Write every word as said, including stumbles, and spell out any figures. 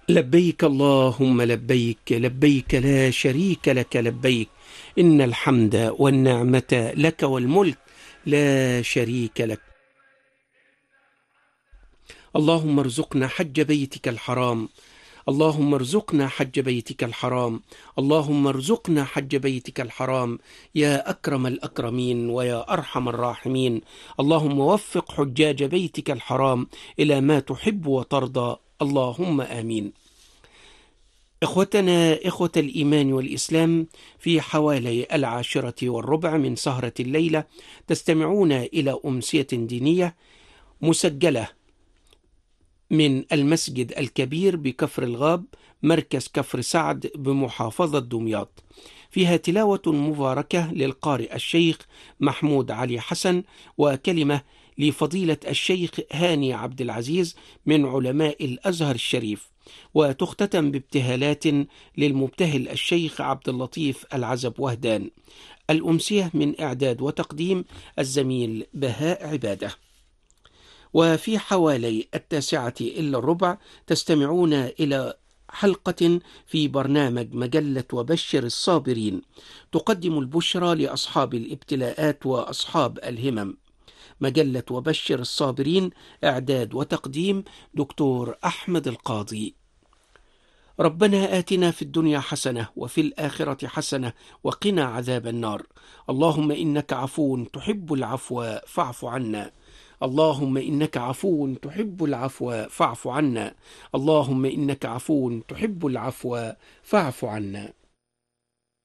لبيك اللهم لبيك، لبيك لا شريك لك لبيك، إن الحمد والنعمة لك والملك لا شريك لك. اللهم ارزقنا حج بيتك الحرام، اللهم ارزقنا حج بيتك الحرام، اللهم ارزقنا حج بيتك الحرام يا أكرم الأكرمين ويا أرحم الراحمين. اللهم وفق حجاج بيتك الحرام إلى ما تحب وترضى، اللهم آمين. إخوتنا إخوة الإيمان والإسلام، في حوالي العاشرة والربع من سهرة الليلة تستمعون إلى أمسية دينية مسجلة من المسجد الكبير بكفر الغاب، مركز كفر سعد بمحافظة دمياط، فيها تلاوة مباركة للقارئ الشيخ محمود علي حسن، وكلمة لفضيلة الشيخ هاني عبد العزيز من علماء الأزهر الشريف، وتختتم بابتهالات للمبتهل الشيخ عبد اللطيف العزب وهدان. الأمسية من إعداد وتقديم الزميل بهاء عباده. وفي حوالي التاسعة إلا الربع تستمعون إلى حلقة في برنامج مجلة وبشر الصابرين، تقدم البشرى لأصحاب الابتلاءات وأصحاب الهمم. مجلة وبشر الصابرين، إعداد وتقديم دكتور أحمد القاضي. ربنا آتنا في الدنيا حسنة وفي الآخرة حسنة وقنا عذاب النار. اللهم إنك عفو تحب العفو فاعف عنا. اللهم إنك عفو تحب العفو فاعف عنا. اللهم إنك عفو تحب العفو فاعف عنا.